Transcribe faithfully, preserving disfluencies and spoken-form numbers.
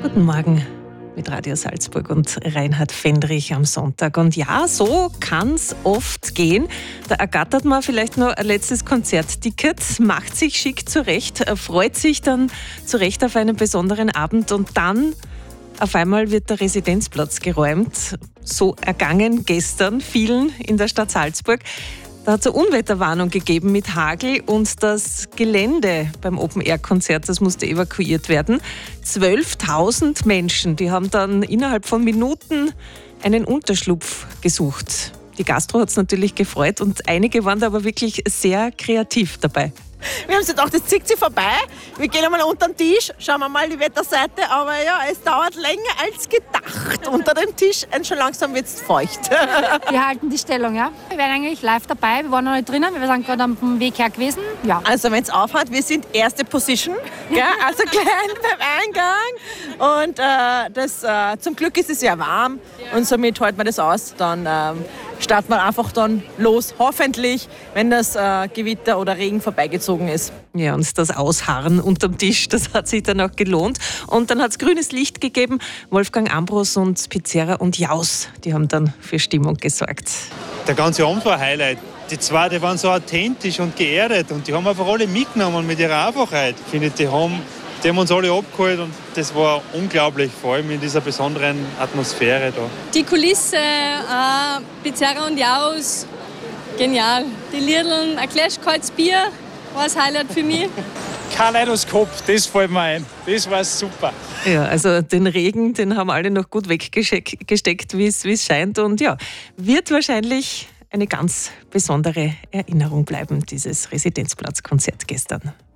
Guten Morgen mit Radio Salzburg und Reinhard Fendrich am Sonntag. Und ja, so kann es oft gehen. Da ergattert man vielleicht noch ein letztes Konzertticket, macht sich schick zurecht, freut sich dann zurecht auf einen besonderen Abend und dann auf einmal wird der Residenzplatz geräumt. So ergangen gestern vielen in der Stadt Salzburg. Da hat es eine Unwetterwarnung gegeben mit Hagel und das Gelände beim Open-Air-Konzert, das musste evakuiert werden. zwölftausend Menschen, die haben dann innerhalb von Minuten einen Unterschlupf gesucht. Die Gastro hat es natürlich gefreut und einige waren da aber wirklich sehr kreativ dabei. Wir haben uns gedacht, das zieht sich vorbei. Wir gehen einmal unter den Tisch, schauen wir mal die Wetterseite. Aber ja, es dauert länger als gedacht. Unter dem Tisch und schon langsam wird es feucht. Wir halten die Stellung, ja. Wir wären eigentlich live dabei. Wir waren noch nicht drinnen, wir sind gerade am Weg her gewesen. Ja. Also wenn es aufhört, wir sind erste Position, gell? Also klein beim Eingang. Und äh, das, äh, zum Glück ist es ja warm und somit halten wir das aus. Dann ähm, starten wir einfach dann los, hoffentlich, wenn das äh, Gewitter oder Regen vorbeigezogen ist. Ja, und das Ausharren unterm Tisch, das hat sich dann auch gelohnt. Und dann hat es grünes Licht gegeben. Wolfgang Ambros und Pizzerra und Jaus, die haben dann für Stimmung gesorgt. Der ganze Abend war ein Highlight. Die zwei, die waren so authentisch und geerdet und die haben einfach alle mitgenommen mit ihrer Einfachheit. Ich finde, die haben, die haben uns alle abgeholt und das war unglaublich, vor allem in dieser besonderen Atmosphäre da. Die Kulisse, äh, Pizzerra und Jaus, genial. Die Lidln, ein Glas kaltes Bier war das Highlight für mich. Kaleidoskop, das fällt mir ein. Das war super. Ja, also den Regen, den haben alle noch gut weggesteckt, wie es scheint. Und ja, wird wahrscheinlich eine ganz besondere Erinnerung bleiben, dieses Residenzplatzkonzert gestern.